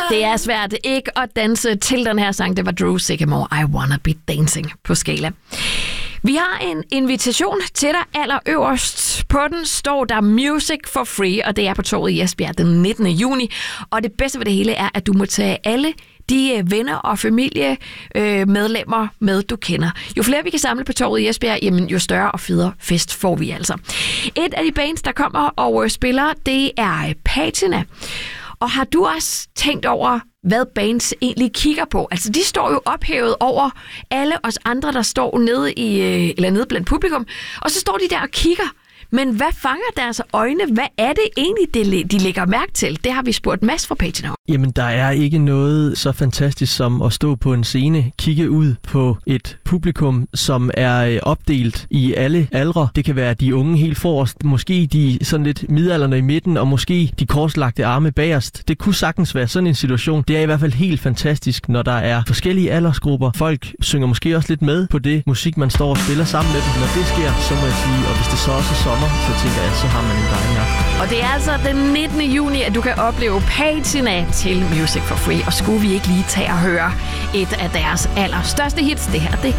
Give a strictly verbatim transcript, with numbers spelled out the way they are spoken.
Det er svært ikke at danse til den her sang. Det var Drew Sycamore, I Wanna Be Dancing på skala. Vi har en invitation til dig allerøverst. På den står der Music for Free, og det er på torvet i Esbjerg den nittende juni. Og det bedste ved det hele er, at du må tage alle de venner og familiemedlemmer med, du kender. Jo flere vi kan samle på torvet i Esbjerg, jamen, jo større og federe fest får vi altså. Et af de bands, der kommer og spiller, det er Patina. Og har du også tænkt over, hvad bands egentlig kigger på? Altså, de står jo ophævet over alle os andre, der står nede, i, eller nede blandt publikum. Og så står de der og kigger. Men hvad fanger deres øjne? Hvad er det egentlig, de lægger mærke til? Det har vi spurgt Mads fra Patina. Jamen, der er ikke noget så fantastisk som at stå på en scene, kigge ud på et publikum, som er opdelt i alle aldre. Det kan være de unge helt forrest, måske de sådan lidt midaldrende i midten, og måske de korslagte arme bagerst. Det kunne sagtens være sådan en situation. Det er i hvert fald helt fantastisk, når der er forskellige aldersgrupper. Folk synger måske også lidt med på det musik, man står og spiller sammen med dem. Når det sker, så må jeg sige, og hvis det så også er sommer, så tænker jeg, at så har man en dejlig aften. Og det er altså den nittende juni, at du kan opleve Patina til Music for Free. Og skulle vi ikke lige tage og høre et af deres allerstørste hits? Det her, det